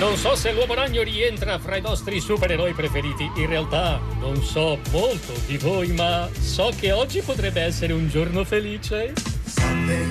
Non so se l'Uomo Ragno rientra fra i nostri supereroi preferiti. In realtà non so molto di voi, ma so che oggi potrebbe essere un giorno felice.